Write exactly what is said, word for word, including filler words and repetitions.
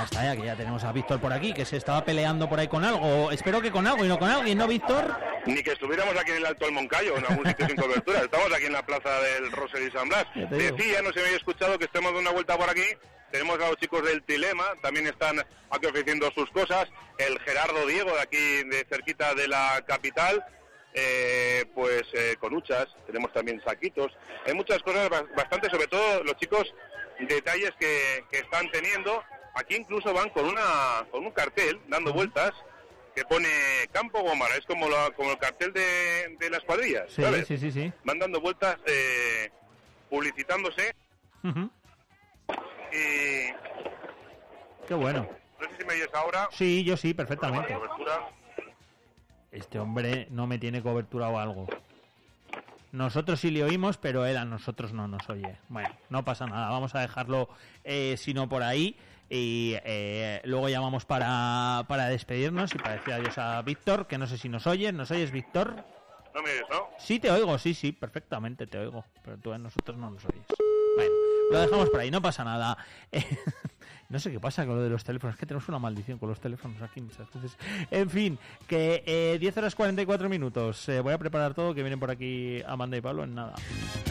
Ya está, ya que ya tenemos a Víctor por aquí, que se estaba peleando por ahí con algo. Espero que con algo y no con alguien, ¿no, Víctor? Ni que estuviéramos aquí en el Alto del Moncayo, en algún sitio sin cobertura. Estamos aquí en la plaza del Roser y San Blas. Decía, no se me había escuchado, que estemos de una vuelta por aquí. Tenemos a los chicos del Tilema, también están aquí ofreciendo sus cosas. El Gerardo Diego, de aquí, de cerquita de la capital. Eh, pues eh, conuchas, tenemos también saquitos. Hay muchas cosas bastante, sobre todo los chicos, detalles que, que están teniendo. Aquí incluso van con una con un cartel dando vueltas que pone Campo Gómara, es como, la, como el cartel de, de las cuadrillas, sí, ¿sabes? Sí, sí, sí. Van dando vueltas eh, publicitándose. Uh-huh. Y... Qué bueno. No sé si me oyes ahora. Sí, yo sí, perfectamente. Cobertura. Este hombre no me tiene cobertura o algo. Nosotros sí le oímos, pero él a nosotros no nos oye. Bueno, no pasa nada, vamos a dejarlo eh, sino por ahí. Y eh, luego llamamos para, para despedirnos y para decir adiós a Víctor, que no sé si nos oyes. ¿Nos oyes, Víctor? No me oyes, ¿no? Sí, te oigo, sí, sí, perfectamente te oigo. Pero tú a nosotros no nos oyes. Bueno, lo dejamos por ahí, no pasa nada. Eh, no sé qué pasa con lo de los teléfonos, es que tenemos una maldición con los teléfonos aquí muchas veces. En fin, que eh, diez horas cuarenta y cuatro minutos. Eh, voy a preparar todo, que vienen por aquí Amanda y Pablo en nada.